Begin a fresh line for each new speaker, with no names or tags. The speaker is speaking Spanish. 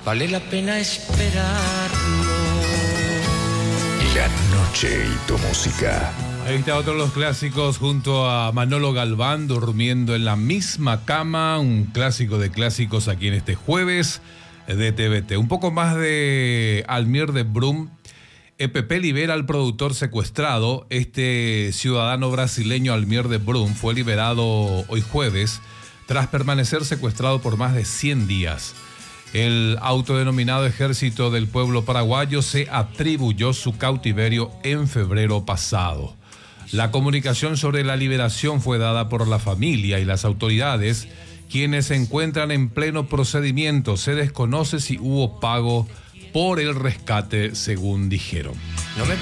vale la pena esperarlo.
La noche y tu música.
Ahí está otro de los clásicos junto a Manolo Galván, Durmiendo en la misma cama, un clásico de clásicos aquí en este jueves de TVT. Un poco más de Almier de Brum. EPP libera al productor secuestrado. Este ciudadano brasileño Almier de Brum fue liberado hoy jueves tras permanecer secuestrado por más de 100 días. El autodenominado Ejército del Pueblo Paraguayo se atribuyó su cautiverio en febrero pasado. La comunicación sobre la liberación fue dada por la familia y las autoridades, quienes se encuentran en pleno procedimiento. Se desconoce si hubo pago por el rescate, según dijeron.
No me